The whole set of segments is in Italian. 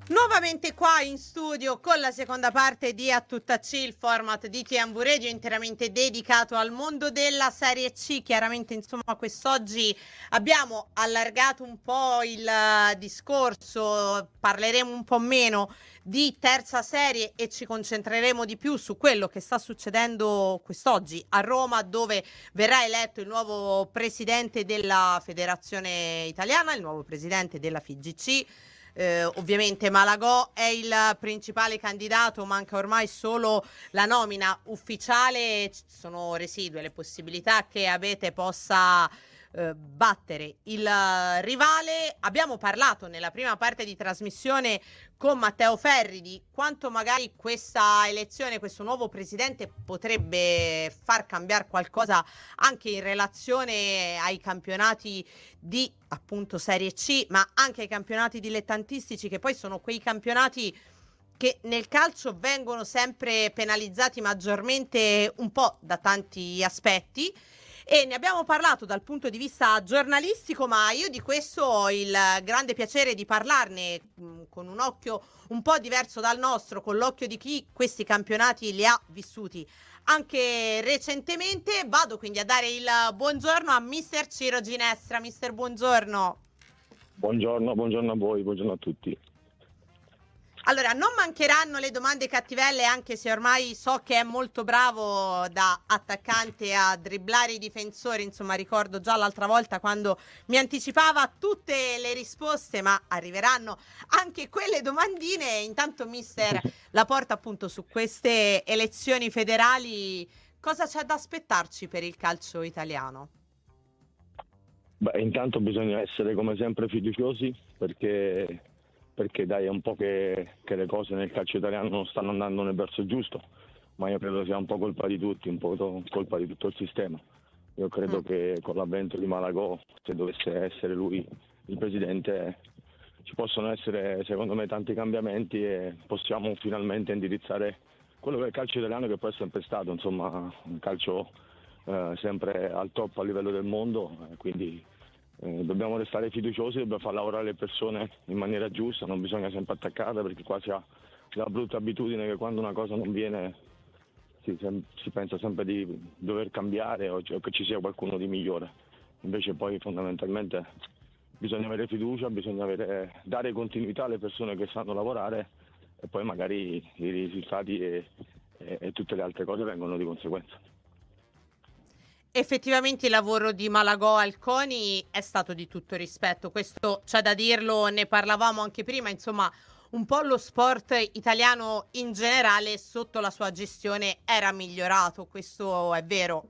Nuovamente qua in studio con la seconda parte di A Tutta C, il format di TMV Radio interamente dedicato al mondo della Serie C. Chiaramente, insomma, quest'oggi abbiamo allargato un po' il discorso, parleremo un po' meno di terza serie e ci concentreremo di più su quello che sta succedendo quest'oggi a Roma, dove verrà eletto il nuovo presidente della Federazione Italiana, il nuovo presidente della FIGC. Ovviamente Malagò è il principale candidato, manca ormai solo la nomina ufficiale, sono residue le possibilità che Abete possa battere il rivale. Abbiamo parlato nella prima parte di trasmissione con Matteo Ferri di quanto magari questa elezione, questo nuovo presidente potrebbe far cambiare qualcosa anche in relazione ai campionati di appunto Serie C, ma anche ai campionati dilettantistici, che poi sono quei campionati che nel calcio vengono sempre penalizzati maggiormente un po' da tanti aspetti. E ne abbiamo parlato dal punto di vista giornalistico, ma io di questo ho il grande piacere di parlarne con un occhio un po' diverso dal nostro, con l'occhio di chi questi campionati li ha vissuti anche recentemente. Vado quindi a dare il buongiorno a mister Ciro Ginestra. Mister, buongiorno. Buongiorno a voi, buongiorno a tutti. Allora, non mancheranno le domande cattivelle, anche se ormai so che è molto bravo da attaccante a dribblare i difensori. Insomma, ricordo già l'altra volta quando mi anticipava tutte le risposte, ma arriveranno anche quelle domandine. Intanto, mister, la porta appunto su queste elezioni federali. Cosa c'è da aspettarci per il calcio italiano? Beh, intanto bisogna essere come sempre fiduciosi perché dai, è un po' che le cose nel calcio italiano non stanno andando nel verso giusto, ma io credo sia un po' colpa di tutti, un po' colpa di tutto il sistema. Io credo che con l'avvento di Malagò, se dovesse essere lui il presidente, ci possono essere secondo me tanti cambiamenti e possiamo finalmente indirizzare quello che è il calcio italiano, che poi è sempre stato, insomma, un calcio sempre al top a livello del mondo, quindi dobbiamo restare fiduciosi, dobbiamo far lavorare le persone in maniera giusta, non bisogna sempre attaccarle, perché qua si ha la brutta abitudine che quando una cosa non viene si pensa sempre di dover cambiare o che ci sia qualcuno di migliore. Invece poi fondamentalmente bisogna avere fiducia, bisogna dare continuità alle persone che sanno lavorare e poi magari i risultati e tutte le altre cose vengono di conseguenza. Effettivamente il lavoro di Malagò al CONI è stato di tutto rispetto, questo c'è da dirlo, ne parlavamo anche prima, insomma un po' lo sport italiano in generale sotto la sua gestione era migliorato, questo è vero.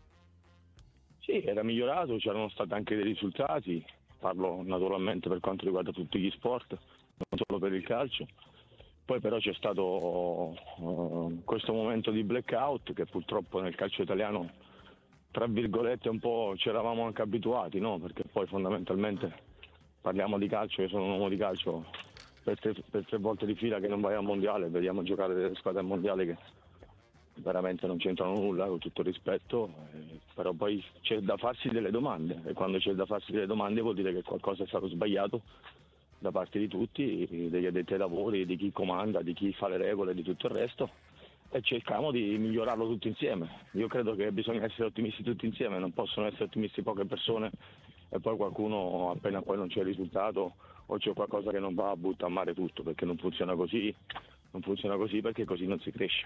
Sì, era migliorato, c'erano stati anche dei risultati, parlo naturalmente per quanto riguarda tutti gli sport, non solo per il calcio. Poi però c'è stato questo momento di blackout che purtroppo nel calcio italiano, tra virgolette, un po' ci eravamo anche abituati, no? Perché poi fondamentalmente parliamo di calcio, io sono un uomo di calcio, per tre volte di fila che non vai al mondiale, vediamo giocare delle squadre al mondiale che veramente non c'entrano nulla, con tutto il rispetto, però poi c'è da farsi delle domande e quando c'è da farsi delle domande vuol dire che qualcosa è stato sbagliato da parte di tutti, degli addetti ai lavori, di chi comanda, di chi fa le regole e di tutto il resto, e cerchiamo di migliorarlo tutti insieme. Io credo che bisogna essere ottimisti tutti insieme, non possono essere ottimisti poche persone e poi qualcuno appena poi non c'è il risultato o c'è qualcosa che non va, butta a mare tutto, perché non funziona così perché così non si cresce.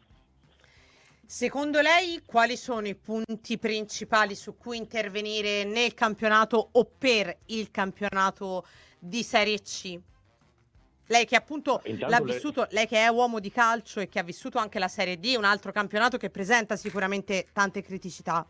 Secondo lei quali sono i punti principali su cui intervenire nel campionato o per il campionato di Serie C? Lei che appunto l'ha vissuto, lei che è uomo di calcio e che ha vissuto anche la Serie D, un altro campionato che presenta sicuramente tante criticità.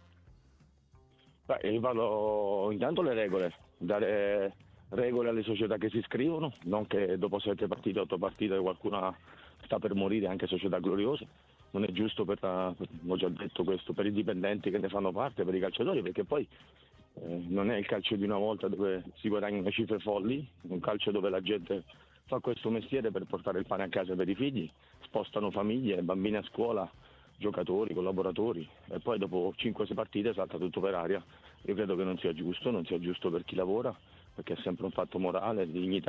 Io parlo intanto le regole, dare regole alle società che si iscrivono, non che dopo 7 partite, 8 partite qualcuna sta per morire, anche società gloriose. Non è giusto ho già detto questo, per i dipendenti che ne fanno parte, per i calciatori, perché poi non è il calcio di una volta dove si guadagnano cifre folli, un calcio dove la gente fa questo mestiere per portare il pane a casa per i figli, spostano famiglie, bambini a scuola, giocatori, collaboratori, e poi dopo 5-6 partite salta tutto per aria. Io credo che non sia giusto per chi lavora, perché è sempre un fatto morale, di dignità